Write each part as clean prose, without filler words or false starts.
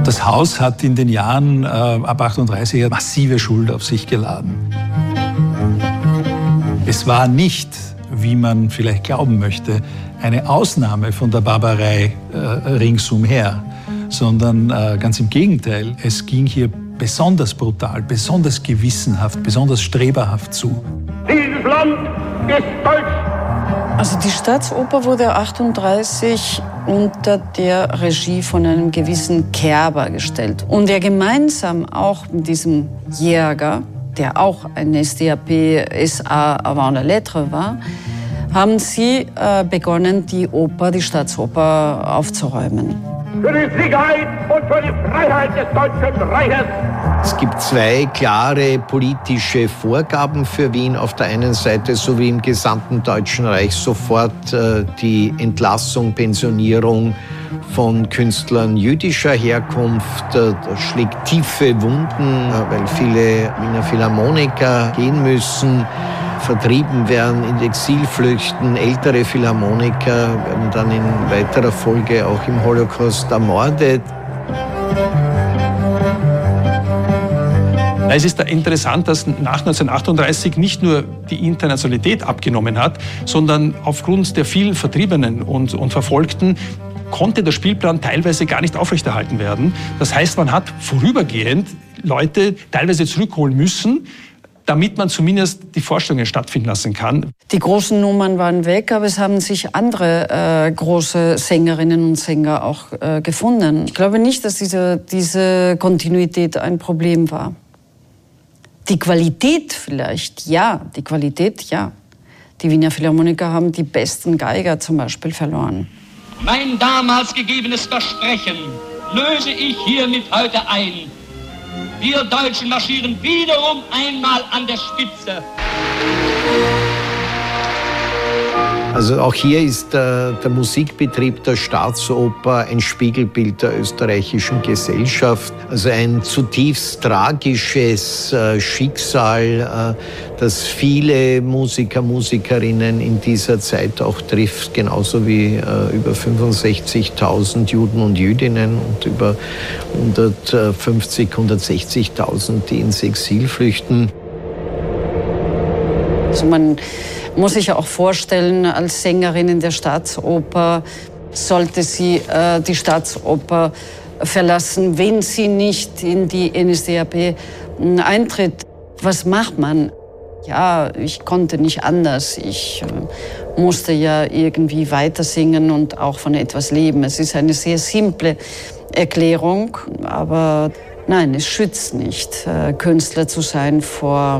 Das Haus hat in den Jahren ab 38 massive Schuld auf sich geladen. Es war nicht, wie man vielleicht glauben möchte, eine Ausnahme von der Barbarei ringsumher, sondern ganz im Gegenteil, es ging hier besonders brutal, besonders gewissenhaft, besonders streberhaft zu. Dieses Land ist deutsch! Also die Staatsoper wurde 1938 unter der Regie von einem gewissen Kerber gestellt. Und er gemeinsam auch mit diesem Jäger, der auch ein SDAP SA avant la lettre war, haben sie begonnen, die Staatsoper aufzuräumen. Für die Sicherheit und für die Freiheit des Deutschen Reiches. Es gibt zwei klare politische Vorgaben für Wien. Auf der einen Seite, so wie im gesamten Deutschen Reich, sofort die Entlassung, Pensionierung von Künstlern jüdischer Herkunft. Das schlägt tiefe Wunden, weil viele Wiener Philharmoniker gehen müssen, vertrieben werden, in Exil flüchten. Ältere Philharmoniker werden dann in weiterer Folge auch im Holocaust ermordet. Es ist interessant, dass nach 1938 nicht nur die Internationalität abgenommen hat, sondern aufgrund der vielen Vertriebenen und Verfolgten konnte der Spielplan teilweise gar nicht aufrechterhalten werden. Das heißt, man hat vorübergehend Leute teilweise zurückholen müssen, damit man zumindest die Vorstellungen stattfinden lassen kann. Die großen Nummern waren weg, aber es haben sich andere große Sängerinnen und Sänger auch gefunden. Ich glaube nicht, dass diese Kontinuität ein Problem war. Die Qualität vielleicht, ja. Die Qualität, ja. Die Wiener Philharmoniker haben die besten Geiger zum Beispiel verloren. Mein damals gegebenes Versprechen löse ich hiermit heute ein. Wir Deutschen marschieren wiederum einmal an der Spitze. Also auch hier ist der Musikbetrieb der Staatsoper ein Spiegelbild der österreichischen Gesellschaft. Also ein zutiefst tragisches Schicksal, das viele Musiker, Musikerinnen in dieser Zeit auch trifft, genauso wie über 65.000 Juden und Jüdinnen und über 150.000, 160.000, die ins Exil flüchten. Also man muss sich ja auch vorstellen, als Sängerin in der Staatsoper sollte sie die Staatsoper verlassen, wenn sie nicht in die NSDAP eintritt. Was macht man? Ja, ich konnte nicht anders. Ich musste ja irgendwie weiter singen und auch von etwas leben. Es ist eine sehr simple Erklärung, aber nein, es schützt nicht, Künstler zu sein vor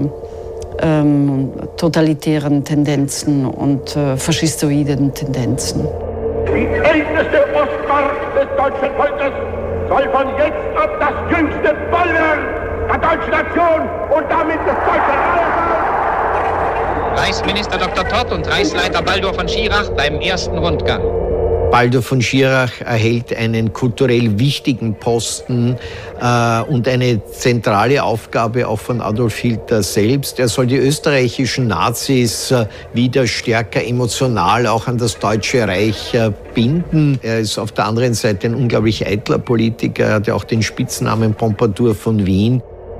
totalitären Tendenzen und faschistoiden Tendenzen. Die älteste Ostmark des deutschen Volkes soll von jetzt ab das jüngste Bollwerk der deutschen Nation und damit des Deutschen Reiches. Reichsminister Dr. Todt und Reichsleiter Baldur von Schirach beim ersten Rundgang. Baldur von Schirach erhält einen kulturell wichtigen Posten und eine zentrale Aufgabe auch von Adolf Hitler selbst. Er soll die österreichischen Nazis wieder stärker emotional auch an das Deutsche Reich binden. Er ist auf der anderen Seite ein unglaublich eitler Politiker. Er hat ja auch den Spitznamen Pompadour von Wien.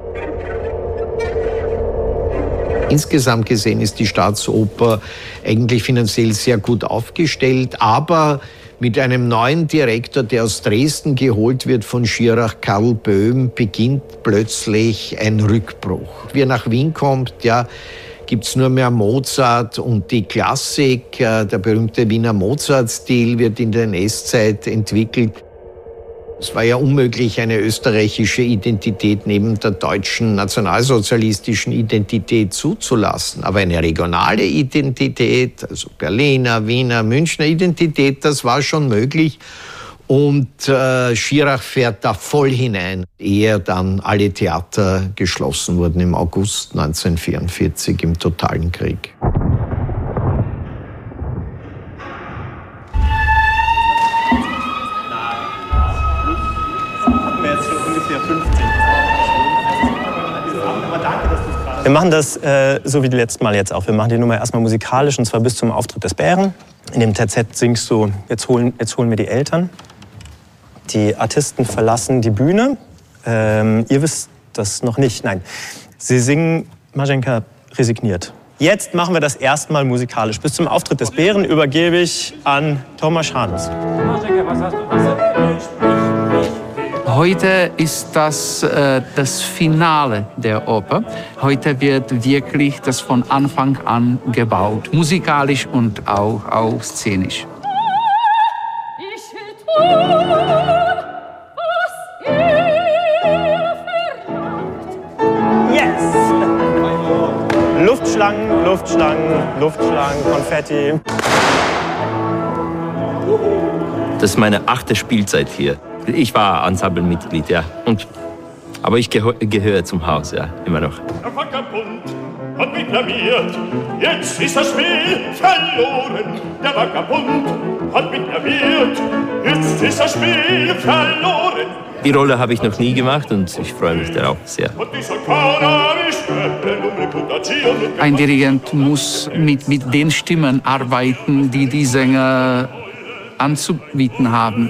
Insgesamt gesehen ist die Staatsoper eigentlich finanziell sehr gut aufgestellt, aber mit einem neuen Direktor, der aus Dresden geholt wird von Schirach, Karl Böhm, beginnt plötzlich ein Rückbruch. Wie er nach Wien kommt, ja, gibt's nur mehr Mozart und die Klassik. Der berühmte Wiener Mozart-Stil wird in der NS-Zeit entwickelt. Es war ja unmöglich, eine österreichische Identität neben der deutschen nationalsozialistischen Identität zuzulassen. Aber eine regionale Identität, also Berliner, Wiener, Münchner Identität, das war schon möglich. Und Schirach fährt da voll hinein, ehe dann alle Theater geschlossen wurden im August 1944 im totalen Krieg. Wir machen das so wie die letzten Mal jetzt auch. Wir machen die Nummer erstmal musikalisch, und zwar bis zum Auftritt des Bären. In dem TZ singst du, jetzt holen wir die Eltern. Die Artisten verlassen die Bühne. Ihr wisst das noch nicht. Nein, sie singen Marzenka resigniert. Jetzt machen wir das erstmal musikalisch. Bis zum Auftritt des Bären übergebe ich an Tomasz Hanus. Heute ist das Finale der Oper. Heute wird wirklich das von Anfang an gebaut, musikalisch und auch szenisch. Yes! Luftschlangen, Luftschlangen, Luftschlangen, Konfetti. Das ist meine 8. Spielzeit hier. Ich war Ensemblemitglied, ja. Aber ich gehöre zum Haus, ja, immer noch. Der Vagabund hat mich blamiert, jetzt ist das Spiel verloren. Der Vagabund hat mich blamiert, jetzt ist das Spiel verloren. Die Rolle habe ich noch nie gemacht und ich freue mich darauf sehr. Ein Dirigent muss mit den Stimmen arbeiten, die die Sänger anzubieten haben.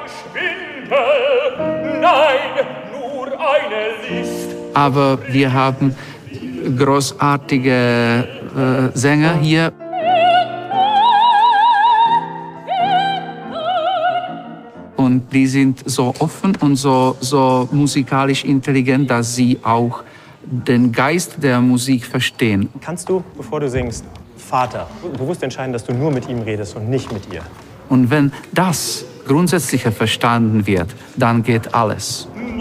Nein, nur eine List. Aber wir haben großartige Sänger hier. Und die sind so offen und so musikalisch intelligent, dass sie auch den Geist der Musik verstehen. Kannst du, bevor du singst, Vater, bewusst entscheiden, dass du nur mit ihm redest und nicht mit ihr? Und wenn das Grundsätzliche verstanden wird, dann geht alles.